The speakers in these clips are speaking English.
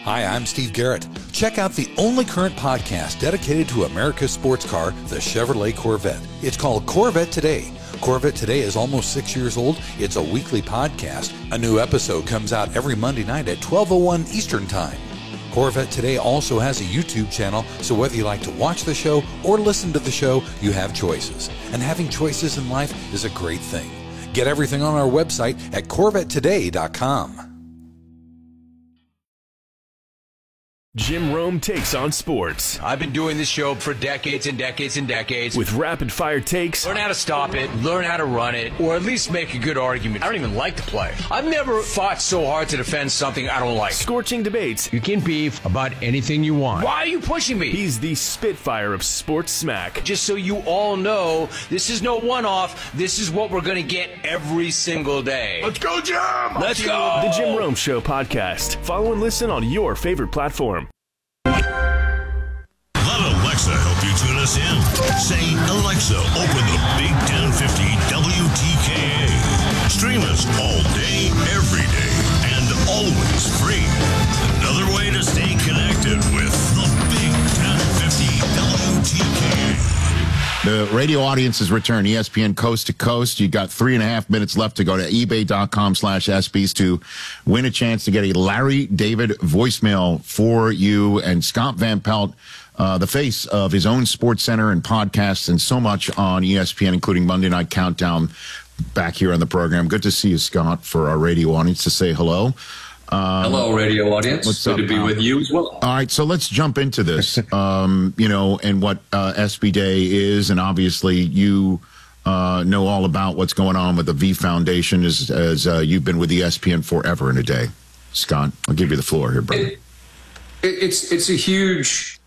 Hi, I'm Steve Garrett. Check out the only current podcast dedicated to America's sports car, the Chevrolet Corvette. It's called Corvette Today. Corvette Today is almost 6 years old. It's a weekly podcast. A new episode comes out every Monday night at 12:01 Eastern Time. Corvette Today also has a YouTube channel, so whether you like to watch the show or listen to the show, you have choices. And having choices in life is a great thing. Get everything on our website at CorvetteToday.com. Jim Rome takes on sports. I've been doing this show for decades and decades and decades. With rapid-fire takes. Learn how to stop it, learn how to run it, or at least make a good argument. I don't even like to play. I've never fought so hard to defend something I don't like. Scorching debates. You can beef about anything you want. Why are you pushing me? He's the Spitfire of sports smack. Just so you all know, this is no one-off. This is what we're going to get every single day. Let's go, Jim! Let's go! The Jim Rome Show podcast. Follow and listen on your favorite platform. Let Alexa help you tune us in. Say, Alexa, open the Big 1050 WTKA. Stream us all day, every day, and always free. Another way to stay connected with the Big 1050 WTKA. The radio audience has returned. ESPN Coast to Coast. You got 3.5 minutes left to go to ebay.com/SBs to win a chance to get a Larry David voicemail for you. And Scott Van Pelt, the face of his own Sports Center and podcasts and so much on ESPN, including Monday Night Countdown, back here on the program. Good to see you, Scott, for our radio audience to say hello. Hello, radio audience. What's Good up, to be with you as well. All right, so let's jump into this, and what SB Day is, and obviously you know all about what's going on with the V Foundation as you've been with ESPN forever and a day. Scott, I'll give you the floor here, brother. It's a huge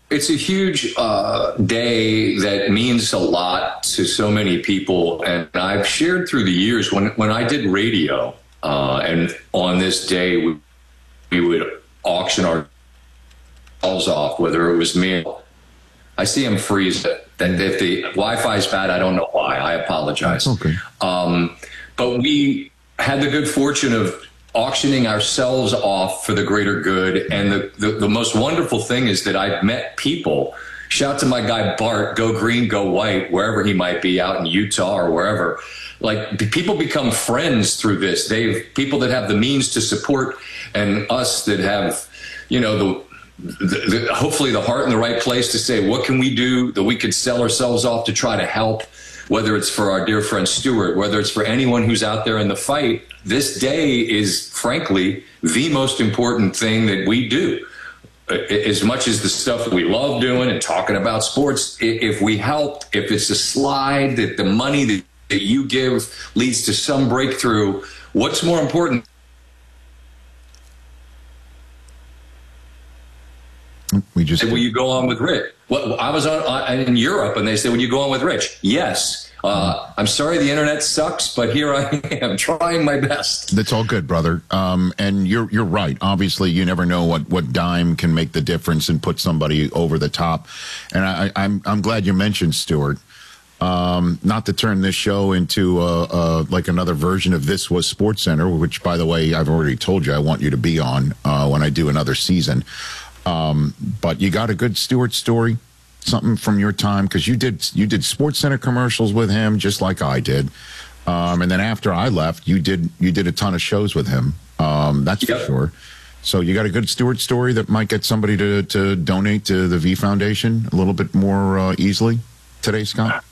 day that means a lot to so many people, and I've shared through the years when I did radio, and on this day we would auction ourselves off, whether it was me. I see him freeze. Then if the Wi-Fi is bad, I don't know why. I apologize. Okay. But we had the good fortune of auctioning ourselves off for the greater good. And the most wonderful thing is that I've met people. Shout to my guy Bart, go green, go white, wherever he might be, out in Utah or wherever. Like, people become friends through this. They've people that have the means to support, and us that have, hopefully the heart in the right place to say, what can we do that we could sell ourselves off to try to help, whether it's for our dear friend Stewart, whether it's for anyone who's out there in the fight. This day is, frankly, the most important thing that we do. As much as the stuff that we love doing and talking about sports, if we help, if it's a slide, that the money that you give leads to some breakthrough, what's more important? Will you go on with Rich? Well, I was in Europe, and they said, will you go on with Rich? Yes. I'm sorry the internet sucks, but here I am trying my best. That's all good, brother. And you're right. Obviously, you never know what dime can make the difference and put somebody over the top. And I'm glad you mentioned Stewart. Not to turn this show into like another version of This Was Sports Center, which, by the way, I've already told you I want you to be on when I do another season. But you got a good Stewart story, something from your time, because you did Sports Center commercials with him, just like I did. And then after I left, you did a ton of shows with him. That's for sure. So you got a good Stewart story that might get somebody to donate to the V Foundation a little bit more easily today, Scott?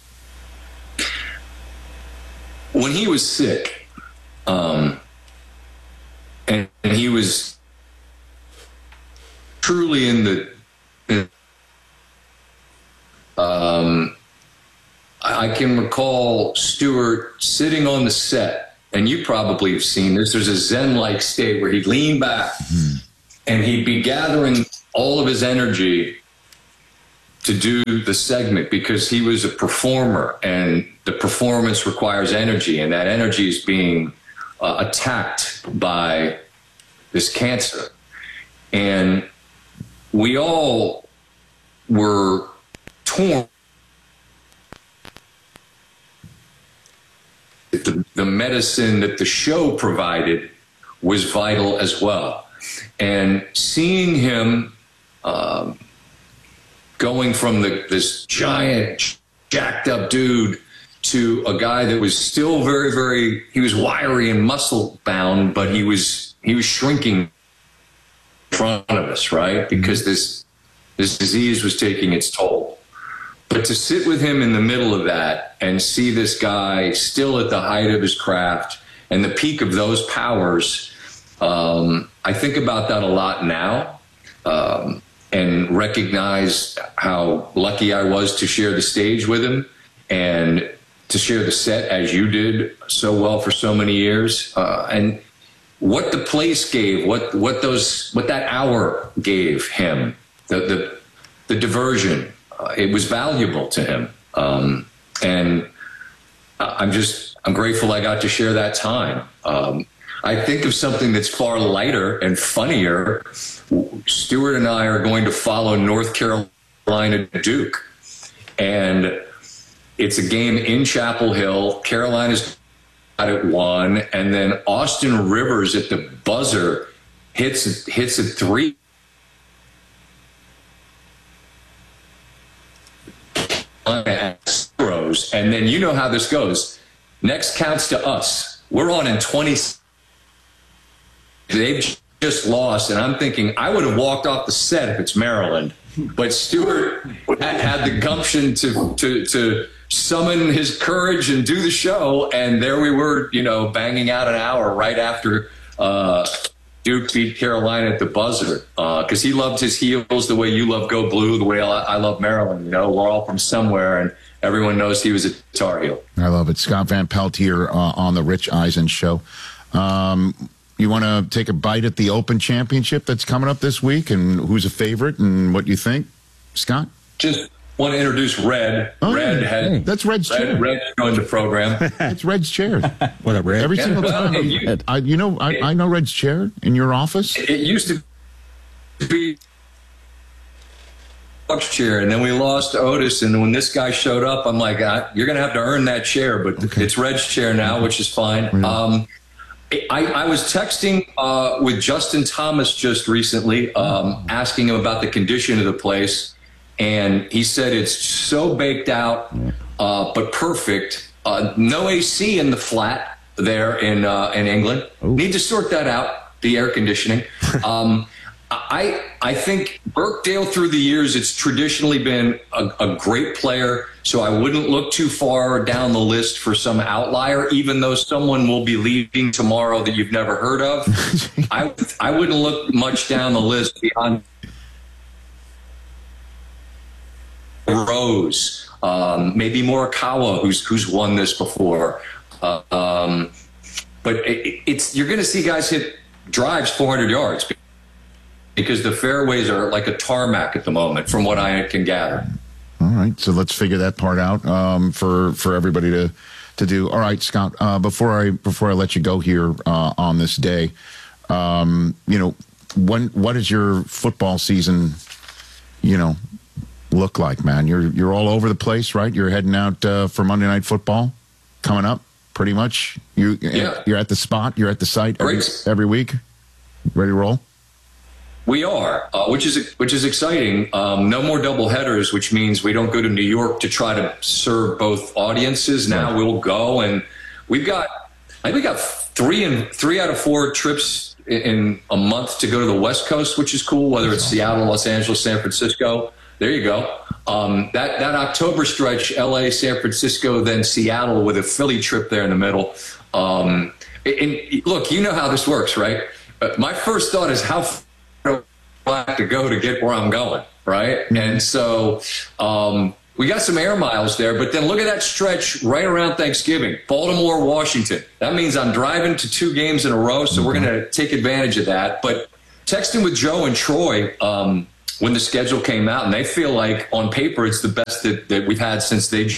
When he was sick, and he was truly in the I can recall Stewart sitting on the set, and you probably have seen this. There's a Zen-like state where he'd lean back and he'd be gathering all of his energy to do the segment, because he was a performer, and the performance requires energy, and that energy is being attacked by this cancer. And we all were torn. The medicine that the show provided was vital as well. And seeing him going from this giant, jacked up dude to a guy that was still very, very, he was wiry and muscle bound, but he was shrinking in front of us, right? Because this disease was taking its toll. But to sit with him in the middle of that and see this guy still at the height of his craft and the peak of those powers, I think about that a lot now, and recognize how lucky I was to share the stage with him and to share the set as you did so well for so many years. And what the place gave, what that hour gave him, the diversion, it was valuable to him. And I'm grateful I got to share that time. I think of something that's far lighter and funnier. Stuart and I are going to follow North Carolina Duke. And it's a game in Chapel Hill. Carolina's got it 1. And then Austin Rivers at the buzzer hits a 3. And then you know how this goes. Next counts to us. We're on in 20. They've just lost, and I'm thinking I would have walked off the set if it's Maryland. But Stuart had the gumption to summon his courage and do the show, and there we were, banging out an hour right after Duke beat Carolina at the buzzer, because he loved his heels the way you love Go Blue, the way I love Maryland. We're all from somewhere, and everyone knows he was a Tar Heel. I love it. Scott Van Pelt here on the Rich Eisen Show. You want to take a bite at the Open Championship that's coming up this week, and who's a favorite and what you think, Scott? Just want to introduce Red. That's Red's chair. Red joined the program. That's Red's chair. What up, Red? Every single time. I know Red's chair in your office. It used to be chair, and then we lost Otis, and when this guy showed up, I'm like, you're going to have to earn that chair, but It's Red's chair now, which is fine. Yeah. I was texting with Justin Thomas just recently, asking him about the condition of the place, and he said it's so baked out, but perfect. No AC in the flat there in England. Ooh. Need to sort that out, the air conditioning. I think Birkdale through the years, it's traditionally been a great player, so I wouldn't look too far down the list for some outlier, even though someone will be leaving tomorrow that you've never heard of. I wouldn't look much down the list beyond Rose, maybe Morikawa, who's won this before. But you're going to see guys hit drives 400 yards. Because the fairways are like a tarmac at the moment, from what I can gather. All right, so let's figure that part out for everybody to do. All right, Scott. Before I let you go here on this day, what is your football season? Look like, man. You're all over the place, right? You're heading out for Monday Night Football coming up, pretty much. You're at the spot. You're at the site every week. Ready to roll? We are, which is exciting. No more double headers, which means we don't go to New York to try to serve both audiences. Now we'll go, and I think we got three out of 4 trips in a month to go to the West Coast, which is cool. Whether it's Seattle, Los Angeles, San Francisco, there you go. That October stretch, LA, San Francisco, then Seattle, with a Philly trip there in the middle. And look, you know how this works, right? My first thought is how I have to go to get where I'm going, right? Mm-hmm. And so we got some air miles there, but then look at that stretch right around Thanksgiving, Baltimore, Washington. That means I'm driving to 2 games in a row, so we're going to take advantage of that. But texting with Joe and Troy when the schedule came out, and they feel like on paper it's the best that we've had since they.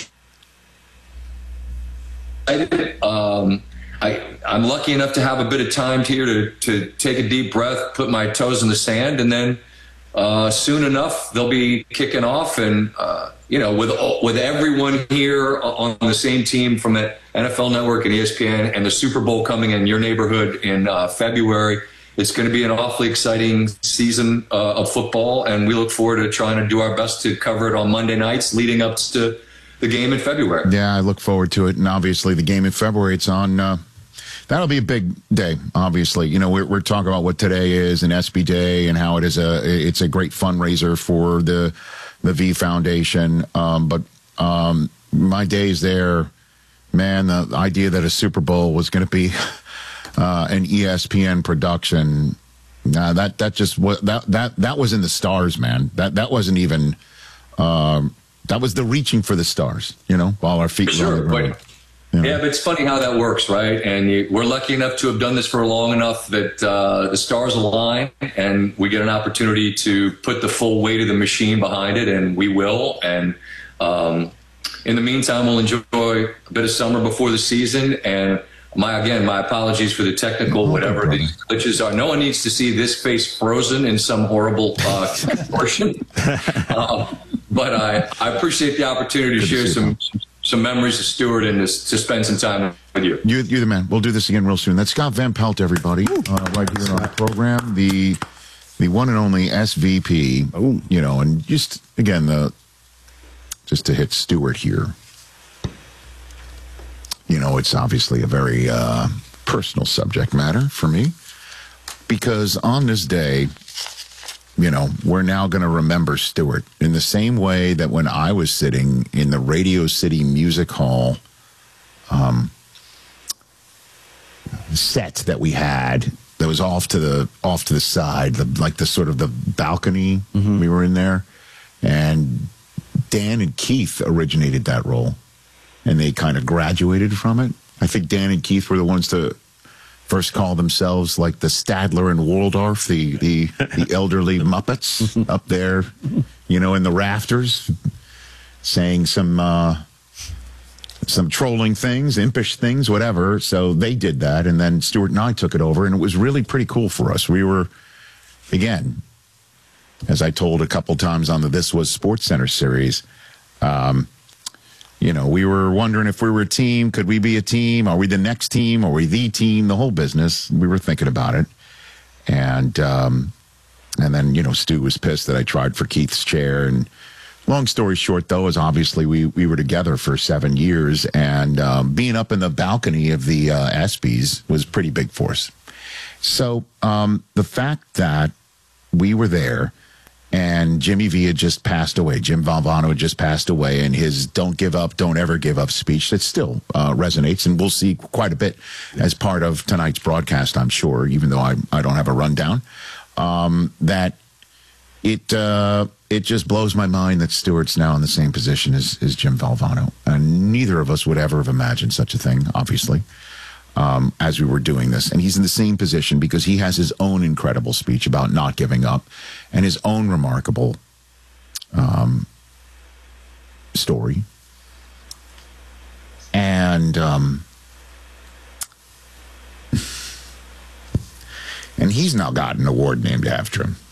I'm lucky enough to have a bit of time here to take a deep breath, put my toes in the sand, and then soon enough they'll be kicking off. And with everyone here on the same team from the NFL Network and ESPN, and the Super Bowl coming in your neighborhood in February, it's going to be an awfully exciting season of football, and we look forward to trying to do our best to cover it on Monday nights leading up to the game in February. Yeah, I look forward to it. And obviously the game in February, it's on, that'll be a big day, obviously. You know, we're talking about what today is an SB Day and how it's a great fundraiser for the V Foundation. But my days there, man, the idea that a Super Bowl was going to be an ESPN production, that was in the stars, man. That wasn't even that was the reaching for the stars, you know, while our feet were on the Yeah, but it's funny how that works, right? And we're lucky enough to have done this for long enough that the stars align and we get an opportunity to put the full weight of the machine behind it, and we will. And in the meantime, we'll enjoy a bit of summer before the season. And my apologies for the technical, whatever the glitches are. No one needs to see this face frozen in some horrible portion. But I appreciate the opportunity to share some memories of Stuart and to spend some time with you. You're the man. We'll do this again real soon. That's Scott Van Pelt, everybody, right here on the program. The one and only SVP. Oh, you know, and just again, just to hit Stuart here. You know, it's obviously a very personal subject matter for me because on this day, you know, we're now going to remember Stuart in the same way that when I was sitting in the Radio City Music Hall set that we had that was off to the side, like the sort of the balcony we were in there, and Dan and Keith originated that role. And they kind of graduated from it. I think Dan and Keith were the ones to first call themselves like the Stadler and Waldorf, the elderly Muppets up there, you know, in the rafters, saying some trolling things, impish things, whatever. So they did that, and then Stuart and I took it over, and it was really pretty cool for us. We were, again, as I told a couple times on the This Was Sports Center series, you know, we were wondering if we were a team. Could we be a team? Are we the next team? Are we the team? The whole business. We were thinking about it. And then, you know, Stu was pissed that I tried for Keith's chair. And long story short, though, is obviously we were together for 7 years. And being up in the balcony of the ESPYs was pretty big for us. So the fact that we were there, and Jimmy V had just passed away. Jim Valvano had just passed away, and his "Don't give up, don't ever give up" speech that still resonates, and we'll see quite a bit as part of tonight's broadcast, I'm sure, even though I don't have a rundown. That it just blows my mind that Stuart's now in the same position as Jim Valvano, and neither of us would ever have imagined such a thing, obviously. As we were doing this. And he's in the same position because he has his own incredible speech about not giving up and his own remarkable story. And he's now got an award named after him.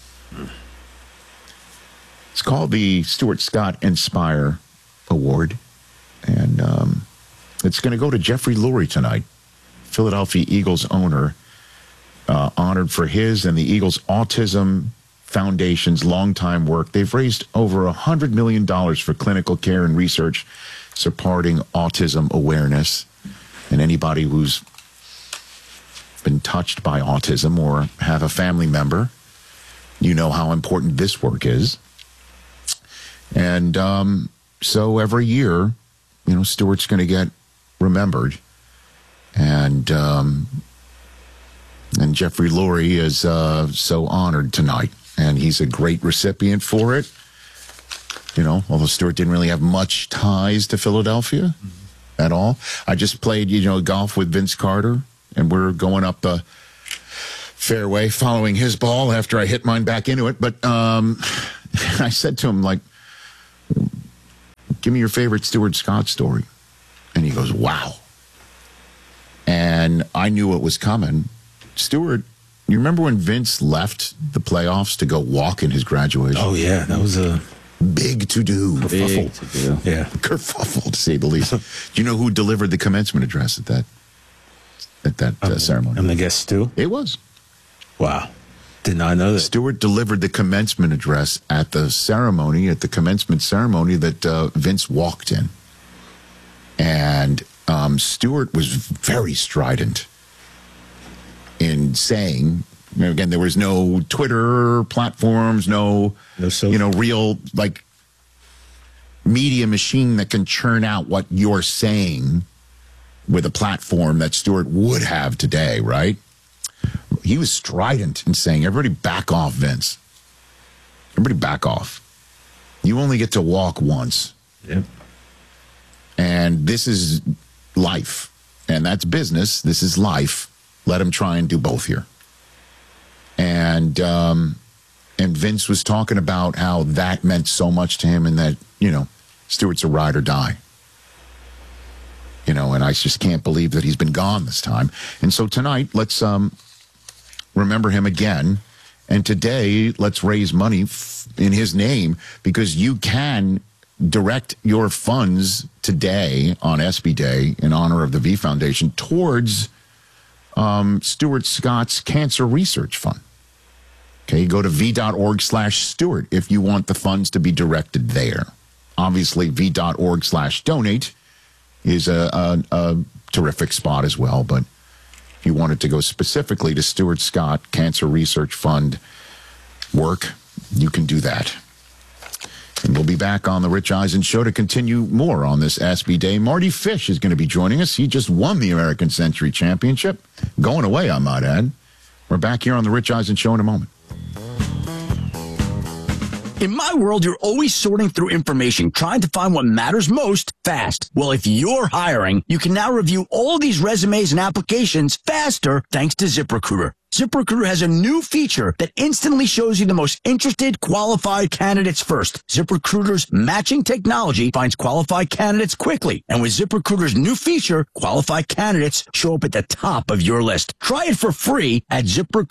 It's called the Stuart Scott Inspire Award. And it's going to go to Jeffrey Lurie tonight. Philadelphia Eagles owner, honored for his and the Eagles Autism Foundation's longtime work. They've raised over $100 million for clinical care and research supporting autism awareness. And anybody who's been touched by autism or have a family member, you know how important this work is. And so every year, you know, Stuart's going to get remembered. And Jeffrey Lurie is so honored tonight, and he's a great recipient for it. You know, although Stuart didn't really have much ties to Philadelphia at all. I just played, you know, golf with Vince Carter, and we're going up the fairway following his ball after I hit mine back into it. But I said to him, like, give me your favorite Stuart Scott story. And he goes, wow. And I knew it was coming. Stuart, you remember when Vince left the playoffs to go walk in his graduation? Oh, yeah. That was a big to-do. Big to-do. Yeah. Kerfuffle, to say the least. Do you know who delivered the commencement address at that ceremony? I'm the guest, Stu? It was. Wow. Did not know that. Stewart delivered the commencement address at the commencement ceremony that Vince walked in. And Stewart was very strident in saying, again, there was no Twitter platforms, no real media machine that can churn out what you're saying with a platform that Stewart would have today, right? He was strident in saying, everybody back off, Vince. Everybody back off. You only get to walk once. Yep. And this is life. And that's business. This is life. Let him try and do both here. And Vince was talking about how that meant so much to him and that, Stewart's a ride or die. And I just can't believe that he's been gone this time. And so tonight, let's remember him again. And today, let's raise money in his name, because you can direct your funds today on SB Day in honor of the V Foundation towards Stuart Scott's Cancer Research Fund. Okay, go to v.org/Stewart if you want the funds to be directed there. Obviously, v.org/donate is a terrific spot as well, but if you want it to go specifically to Stuart Scott Cancer Research Fund work, you can do that. And we'll be back on the Rich Eisen Show to continue more on this SB Day. Marty Fish is going to be joining us. He just won the American Century Championship. Going away, I might add. We're back here on the Rich Eisen Show in a moment. In my world, you're always sorting through information, trying to find what matters most fast. Well, if you're hiring, you can now review all these resumes and applications faster thanks to ZipRecruiter. ZipRecruiter has a new feature that instantly shows you the most interested, qualified candidates first. ZipRecruiter's matching technology finds qualified candidates quickly. And with ZipRecruiter's new feature, qualified candidates show up at the top of your list. Try it for free at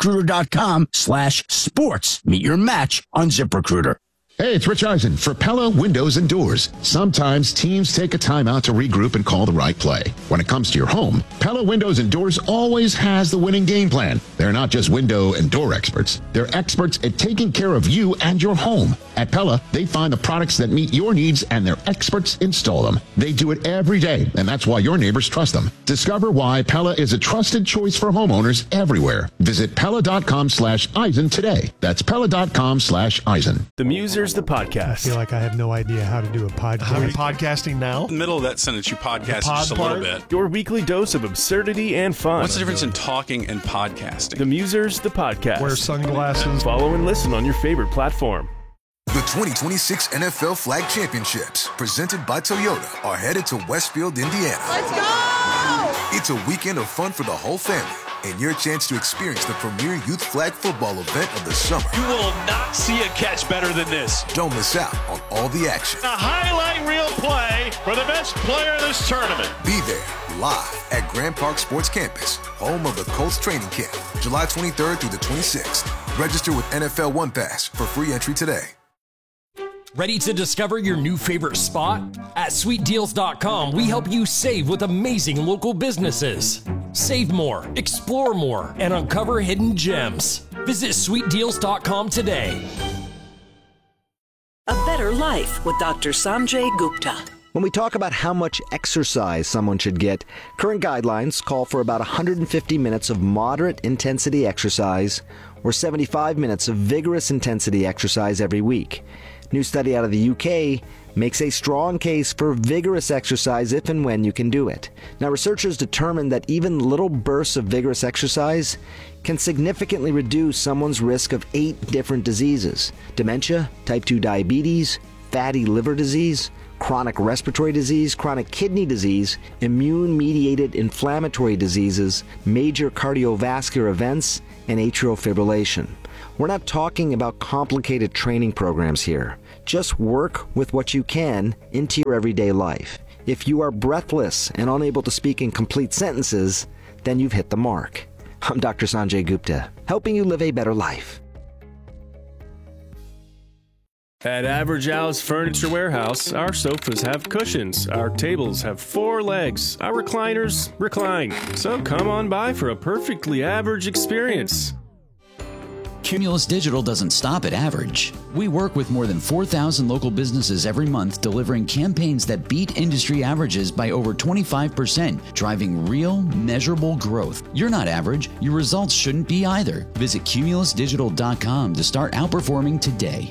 ZipRecruiter.com/sports. Meet your match on ZipRecruiter. Hey, it's Rich Eisen for Pella Windows and Doors. Sometimes teams take a timeout to regroup and call the right play. When it comes to your home, Pella Windows and Doors always has the winning game plan. They're not just window and door experts. They're experts at taking care of you and your home. At Pella, they find the products that meet your needs and their experts install them. They do it every day, and that's why your neighbors trust them. Discover why Pella is a trusted choice for homeowners everywhere. Visit Pella.com/Eisen today. That's Pella.com/Eisen. The Musers, the podcast. I feel like I have no idea how to do a podcast. Are we podcasting now? In the middle of that sentence, you podcast just a little bit. Your weekly dose of absurdity and fun. What's the difference in talking and podcasting? The Musers, the podcast. Wear sunglasses. Follow and listen on your favorite platform. The 2026 NFL Flag Championships, presented by Toyota, are headed to Westfield, Indiana. Let's go! It's a weekend of fun for the whole family, and your chance to experience the premier youth flag football event of the summer. You will not see a catch better than this. Don't miss out on all the action. A highlight reel play for the best player in this tournament. Be there, live at Grand Park Sports Campus, home of the Colts training camp, July 23rd through the 26th. Register with NFL One Pass for free entry today. Ready to discover your new favorite spot? At SweetDeals.com, we help you save with amazing local businesses. Save more, explore more, and uncover hidden gems. Visit SweetDeals.com today. A better life with Dr. Sanjay Gupta. When we talk about how much exercise someone should get, current guidelines call for about 150 minutes of moderate intensity exercise or 75 minutes of vigorous intensity exercise every week. New study out of the UK makes a strong case for vigorous exercise if and when you can do it. Now, researchers determined that even little bursts of vigorous exercise can significantly reduce someone's risk of 8 different diseases: dementia, type 2 diabetes, fatty liver disease, chronic respiratory disease, chronic kidney disease, immune-mediated inflammatory diseases, major cardiovascular events, and atrial fibrillation. We're not talking about complicated training programs here. Just work with what you can into your everyday life. If you are breathless and unable to speak in complete sentences, then you've hit the mark. I'm Dr. Sanjay Gupta, helping you live a better life. At Average Al's Furniture Warehouse, our sofas have cushions, our tables have 4 legs, our recliners recline. So come on by for a perfectly average experience. Cumulus Digital doesn't stop at average. We work with more than 4,000 local businesses every month, delivering campaigns that beat industry averages by over 25%, driving real, measurable growth. You're not average. Your results shouldn't be either. Visit cumulusdigital.com to start outperforming today.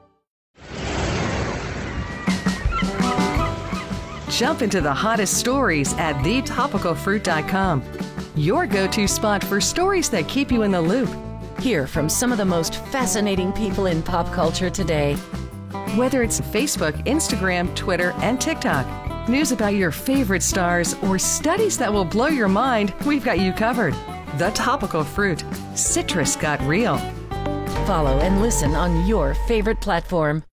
Jump into the hottest stories at thetopicalfruit.com. Your go-to spot for stories that keep you in the loop. Hear from some of the most fascinating people in pop culture today. Whether it's Facebook, Instagram, Twitter, and TikTok, news about your favorite stars, or studies that will blow your mind, we've got you covered. The Topical Fruit. Citrus got real. Follow and listen on your favorite platform.